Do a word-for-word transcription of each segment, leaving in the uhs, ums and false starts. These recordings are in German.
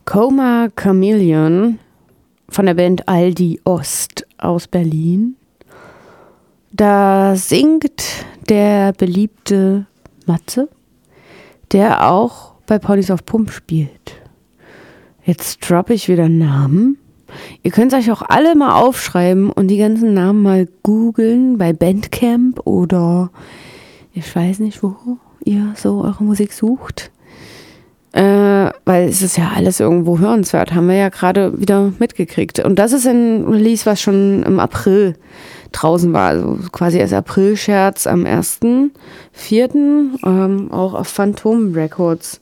Coma Chameleon von der Band Aldi Ost aus Berlin. Da singt der beliebte Matze, der auch bei Ponys auf Pump spielt. Jetzt droppe ich wieder Namen. Ihr könnt euch auch alle mal aufschreiben und die ganzen Namen mal googeln bei Bandcamp oder ich weiß nicht, wo ihr so eure Musik sucht. Äh, weil es ist ja alles irgendwo hörenswert, haben wir ja gerade wieder mitgekriegt. Und das ist ein Release, was schon im April draußen war, also quasi als April-Scherz am ersten vierten Ähm, auch auf Phantom Records.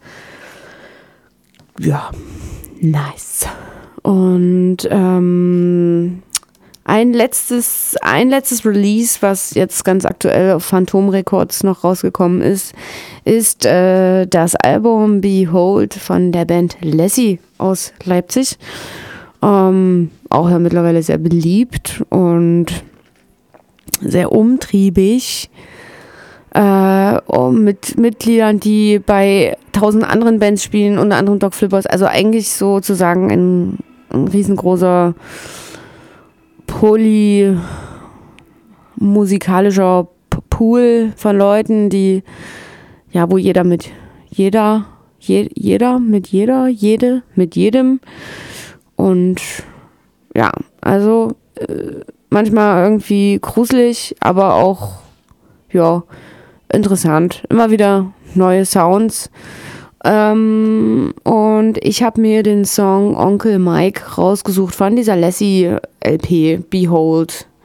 Ja, nice. Und ähm, ein letztes, ein letztes Release, was jetzt ganz aktuell auf Phantom Records noch rausgekommen ist, ist äh, das Album Behold von der Band Lassie aus Leipzig. Ähm, auch ja mittlerweile sehr beliebt und sehr umtriebig. Äh, mit Mitgliedern, die bei tausend anderen Bands spielen, unter anderem Doc Flippers. Also eigentlich sozusagen ein, ein riesengroßer polymusikalischer Pool von Leuten, die, ja, wo jeder mit jeder, je, jeder mit jeder, jede mit jedem und ja, also äh, manchmal irgendwie gruselig, aber auch, ja, interessant. Immer wieder neue Sounds. Ähm, und ich habe mir den Song Onkel Mike rausgesucht von dieser Lassie L P, Behold.